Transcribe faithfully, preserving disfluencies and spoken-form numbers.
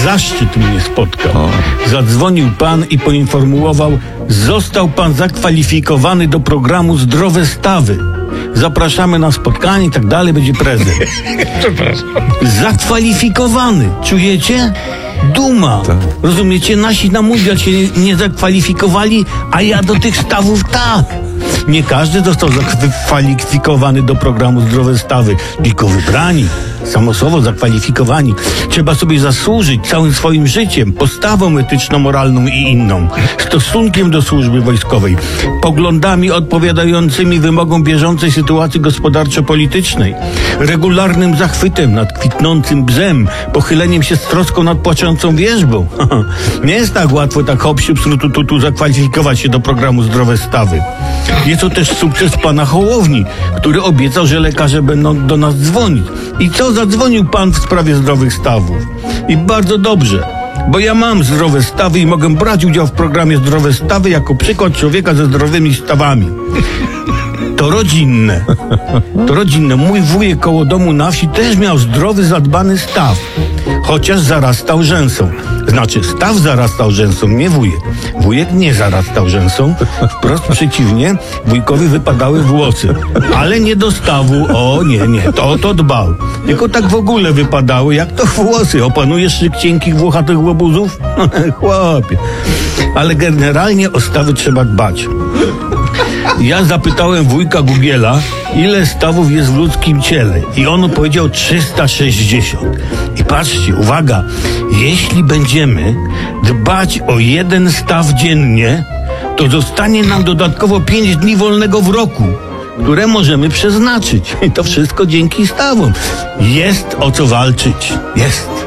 zaszczyt mnie spotkał. Zadzwonił pan i poinformował, został pan zakwalifikowany do programu Zdrowe Stawy. Zapraszamy na spotkanie i tak dalej, będzie prezent. Przepraszam. Zakwalifikowany, czujecie? Duma. Tak. Rozumiecie? Nasi na mundial się nie, nie zakwalifikowali, a ja do tych stawów tak. Nie każdy został zakwalifikowany do programu Zdrowe Stawy, tylko wybrani, samosowo zakwalifikowani. Trzeba sobie zasłużyć całym swoim życiem, postawą etyczno-moralną i inną, stosunkiem do służby wojskowej, poglądami odpowiadającymi wymogom bieżącej sytuacji gospodarczo-politycznej, regularnym zachwytem nad kwitnącym bzem, pochyleniem się z troską nad płaczącą wierzbą. Nie jest tak łatwo tak hop siup sru tu tu zakwalifikować się do programu Zdrowe Stawy. Jest to też sukces pana Hołowni, który obiecał, że lekarze będą do nas dzwonić. I co? Zadzwonił pan w sprawie zdrowych stawów. I bardzo dobrze, bo ja mam zdrowe stawy i mogę brać udział w programie Zdrowe Stawy jako przykład człowieka ze zdrowymi stawami. To rodzinne. To rodzinne. Mój wujek koło domu na wsi też miał zdrowy, zadbany staw. Chociaż zarastał rzęsą. Znaczy, staw zarastał rzęsą, nie wujek. Wujek nie zarastał rzęsą. Wprost przeciwnie, wujkowi wypadały włosy. Ale nie do stawu. O nie, nie. To to dbał. Tylko tak w ogóle wypadały. Jak to włosy? Opanujesz szyk cienkich, włochatych łobuzów? Chłopie. Ale generalnie o stawy trzeba dbać. Ja zapytałem wujka Gugiela, ile stawów jest w ludzkim ciele. I on powiedział trzysta sześćdziesiąt. I patrzcie, uwaga, jeśli będziemy dbać o jeden staw dziennie, to zostanie nam dodatkowo pięć dni wolnego w roku, które możemy przeznaczyć. I to wszystko dzięki stawom. Jest o co walczyć. Jest.